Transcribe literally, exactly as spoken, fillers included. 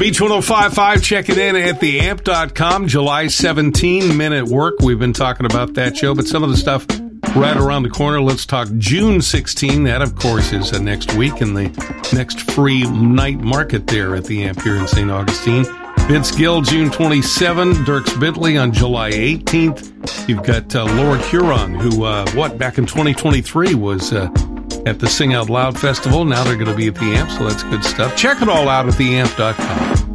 Beach one oh five point five checking in at the amp dot com. July seventeenth, Men at Work. We've been talking about that show, but some of the stuff right around the corner. Let's talk June sixteenth. That, of course, is uh, next week in the next free night market there at the Amp here in Saint Augustine. Vince Gill, June twenty-seventh. Dierks Bentley on July eighteenth. You've got uh, Laura Huron, who, uh, what, back in twenty twenty-three was uh, at the Sing Out Loud Festival. Now they're going to be at the Amp, so that's good stuff. Check it all out at the amp dot com.